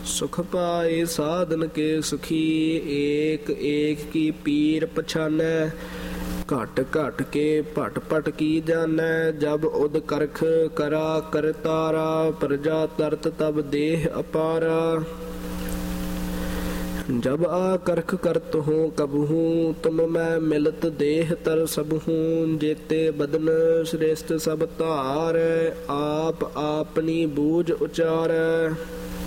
सुख पाए साधन के सुखी, एक एक की पीर पछानै। घट घट के पट पट की जानै, जब उद करख करा करतारा। प्रजा तरत तब देह अपारा, जब आ करख करत हूँ कबहू। तुम मैं मिलत देह तर सबहू, जेते बदन श्रेष्ठ सब धार। आप आपनी बूझ उचार,